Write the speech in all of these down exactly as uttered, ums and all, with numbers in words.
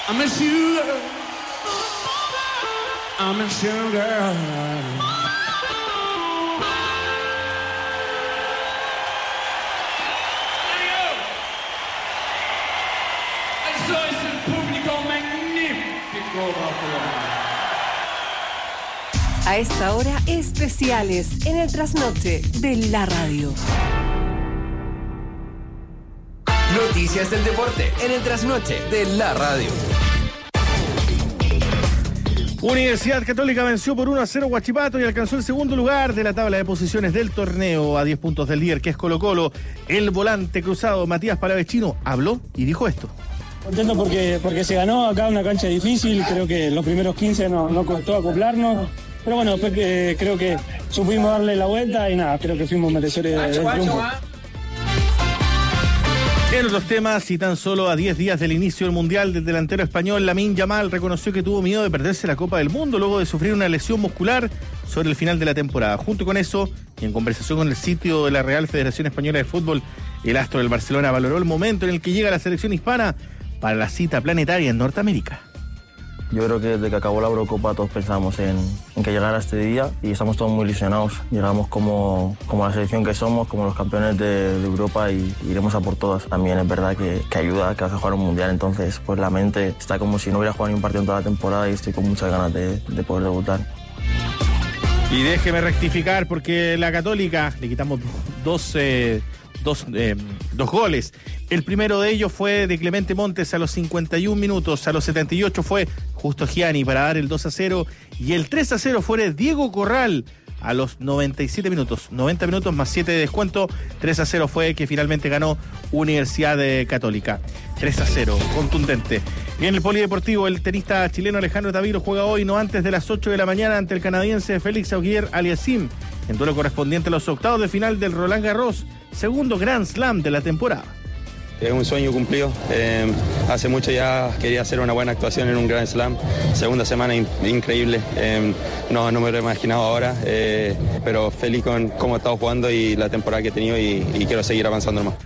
I'm a sugar, I'm a sugar. Eso es el público magnífico bajo. A esta hora, especiales en el trasnoche de la radio. Noticias del deporte en el trasnoche de la radio. Universidad Católica venció por uno a cero Huachipato y alcanzó el segundo lugar de la tabla de posiciones del torneo a diez puntos del líder, que es Colo-Colo. El volante cruzado Matías Palavecino habló y dijo esto. Contento porque, porque se ganó acá, una cancha difícil. Creo que los primeros quince nos no costó acoplarnos. Pero bueno, después que, creo que supimos darle la vuelta y nada, creo que fuimos merecedores del triunfo. En otros temas, y tan solo a diez días del inicio del Mundial, del delantero español Lamine Yamal reconoció que tuvo miedo de perderse la Copa del Mundo luego de sufrir una lesión muscular sobre el final de la temporada. Junto con eso, y en conversación con el sitio de la Real Federación Española de Fútbol, el astro del Barcelona valoró el momento en el que llega la selección hispana para la cita planetaria en Norteamérica. Yo creo que desde que acabó la Eurocopa todos pensamos en, en que llegara este día y estamos todos muy ilusionados. Llegamos como, como la selección que somos, como los campeones de, de Europa y iremos a por todas. También es verdad que, que ayuda que vas a jugar un mundial, entonces pues la mente está como si no hubiera jugado ni un partido en toda la temporada y estoy con muchas ganas de, de poder debutar. Y déjeme rectificar porque la Católica le quitamos dos... Eh... Dos, eh, dos goles. El primero de ellos fue de Clemente Montes a los cincuenta y un minutos. A los setenta y ocho fue Justo Gianni para dar el dos a cero. Y el tres a cero fue de Diego Corral a los noventa y siete minutos. noventa minutos más siete de descuento. tres a cero fue que finalmente ganó Universidad Católica. tres a cero, contundente. Y en el polideportivo, el tenista chileno Alejandro Taviro juega hoy no antes de las ocho de la mañana ante el canadiense Félix Auger-Aliassime en duelo correspondiente a los octavos de final del Roland Garros, segundo Grand Slam de la temporada. Es un sueño cumplido. Eh, hace mucho ya quería hacer una buena actuación en un Grand Slam. Segunda semana in- increíble. Eh, no, no me lo he imaginado ahora, eh, pero feliz con cómo he estado jugando y la temporada que he tenido y, y quiero seguir avanzando más.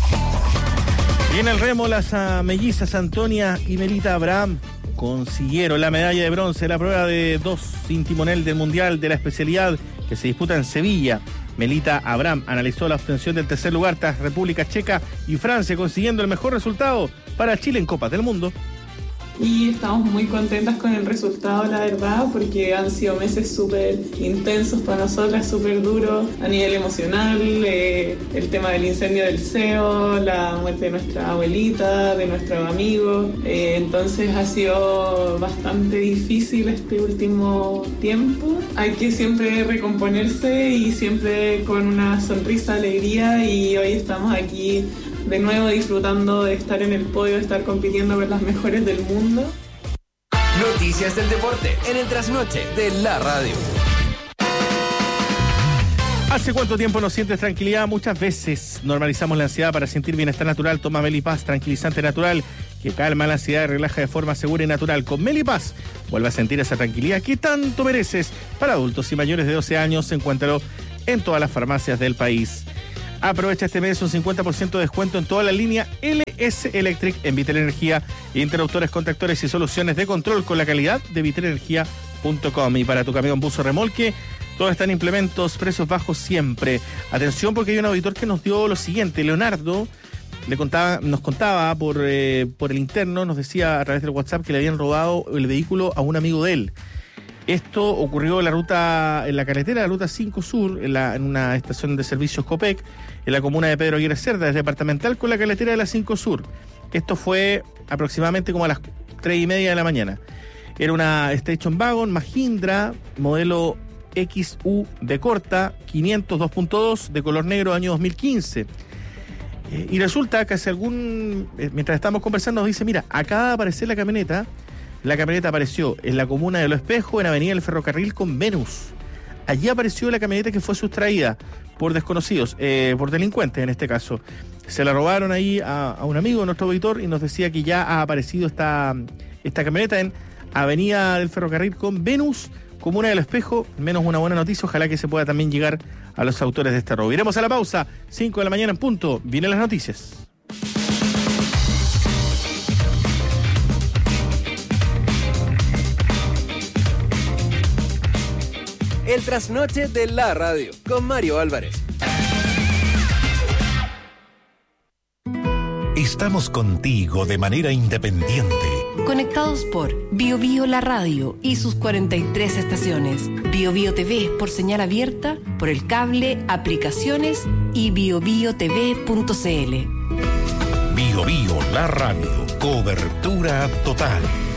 Y en el remo, las uh, mellizas Antonia y Melita Abraham consiguieron la medalla de bronce en la prueba de dos sin timonel del Mundial de la especialidad que se disputa en Sevilla. Melita Abraham analizó la obtención del tercer lugar tras República Checa y Francia, consiguiendo el mejor resultado para Chile en Copas del Mundo. Y estamos muy contentas con el resultado, la verdad, porque han sido meses súper intensos para nosotras, súper duros a nivel emocional, eh, el tema del incendio del C E O, la muerte de nuestra abuelita, de nuestros amigos, eh, entonces ha sido bastante difícil este último tiempo. Hay que siempre recomponerse y siempre con una sonrisa, alegría, y hoy estamos aquí de nuevo disfrutando de estar en el podio, de estar compitiendo con las mejores del mundo. Noticias del deporte en el trasnoche de la radio. ¿Hace cuánto tiempo no sientes tranquilidad? Muchas veces normalizamos la ansiedad para sentir bienestar natural. Toma Melipaz, tranquilizante natural, que calma la ansiedad y relaja de forma segura y natural. Con Melipaz, vuelve a sentir esa tranquilidad que tanto mereces. Para adultos y mayores de doce años, encuéntralo en todas las farmacias del país. Aprovecha este mes un cincuenta por ciento de descuento en toda la línea L S Electric en Vitel Energía, interruptores, contactores y soluciones de control con la calidad de vitel energía punto com. Y para tu camión, bus o remolque, todo está en implementos, precios bajos siempre. Atención, porque hay un auditor que nos dio lo siguiente. Leonardo le contaba, nos contaba por, eh, por el interno, nos decía a través del WhatsApp que le habían robado el vehículo a un amigo de él. Esto ocurrió en la ruta, en la carretera, la ruta cinco Sur, en, la, en una estación de servicios Copec, en la comuna de Pedro Aguirre Cerda, es departamental con la carretera de la cinco Sur. Esto fue aproximadamente como a las tres y media de la mañana. Era una Station Wagon Mahindra, modelo X U de corta, quinientos dos punto dos, de color negro, año dos mil quince. Eh, y resulta que hace algún, eh, mientras estábamos conversando, nos dice, mira, acaba de aparecer la camioneta. La camioneta apareció en la comuna de Los Espejos, en Avenida del Ferrocarril con Venus. Allí apareció la camioneta que fue sustraída por desconocidos, eh, por delincuentes en este caso. Se la robaron ahí a, a un amigo de nuestro auditor y nos decía que ya ha aparecido esta, esta camioneta en Avenida del Ferrocarril con Venus, comuna de Los Espejos. Menos una buena noticia, ojalá que se pueda también llegar a los autores de este robo. Iremos a la pausa, cinco de la mañana en punto, vienen las noticias. El trasnoche de la radio con Mario Álvarez. Estamos contigo de manera independiente. Conectados por Bio Bio La Radio y sus cuarenta y tres estaciones. Bio Bio T V por señal abierta, por el cable, aplicaciones y bio bio t v punto c l. Bio Bio La Radio. Cobertura total.